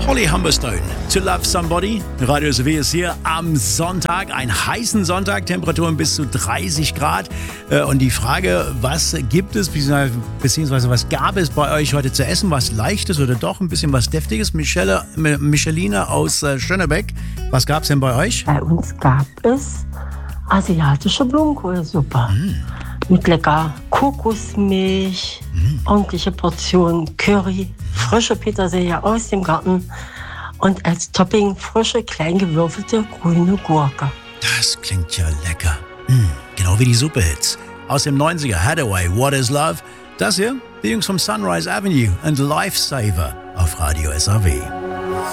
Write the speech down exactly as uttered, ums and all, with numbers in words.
Holly Humberstone, To Love Somebody. Radio S W ist hier am Sonntag, einen heißen Sonntag, Temperaturen bis zu dreißig Grad. Und die Frage, was gibt es, beziehungsweise was gab es bei euch heute zu essen? Was Leichtes oder doch ein bisschen was Deftiges? Michelle, Micheline aus Schönebeck, was gab es denn bei euch? Bei uns gab es asiatische Blumenkohlsuppe. Mm. Mit lecker Kokosmilch, mm. ordentliche Portion Curry, frische Petersilie aus dem Garten und als Topping frische, klein gewürfelte grüne Gurke. Das klingt ja lecker. Mm. Genau wie die Superhits. Aus dem neunziger, Hathaway, What is Love? Das hier, die Jungs vom Sunrise Avenue und Lifesaver auf Radio S A W.